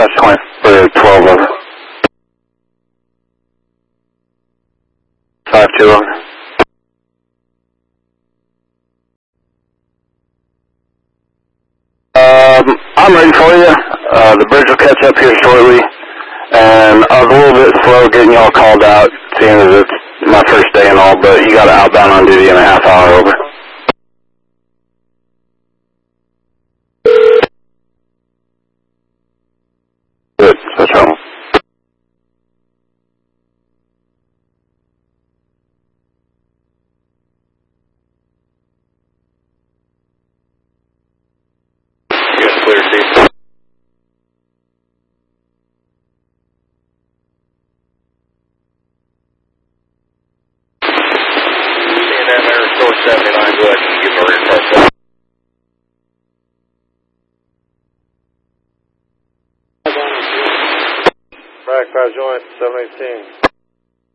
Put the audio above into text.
Dispatch 20 for 12 of 52 of. I'm ready for you. The bridge will catch up here shortly, and I was a little bit slow getting y'all called out, seeing as it's my first day and all, but you got an outbound on duty in a half hour, over. Good, no trouble. You got clear, Steve. CNN Air Source 79, go ahead and give me a ring for Back 5 joint, 718.